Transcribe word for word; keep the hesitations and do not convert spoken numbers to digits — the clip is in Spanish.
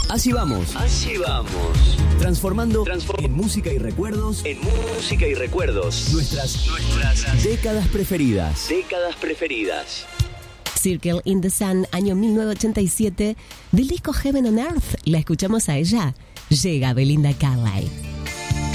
Así vamos. Así vamos. Transformando Transform- en música y recuerdos En música y recuerdos. nuestras, Nuestras décadas preferidas. décadas preferidas. Circle in the Sun, año mil novecientos ochenta y siete, del disco Heaven on Earth. La escuchamos a ella. Llega Belinda Carlisle.